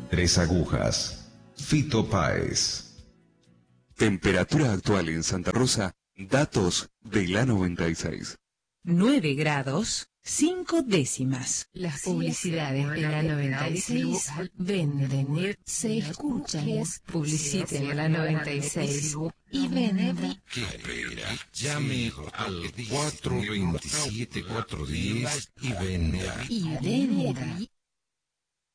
Tres Agujas. Fito Páez. Temperatura actual en Santa Rosa. Datos de la 96. 9 grados, 5 décimas. Las publicidades de la 96 venden, se escuchan, publiciten la 96 y venden. ¿Qué espera? Llame al 427-410 y venda. Y venda.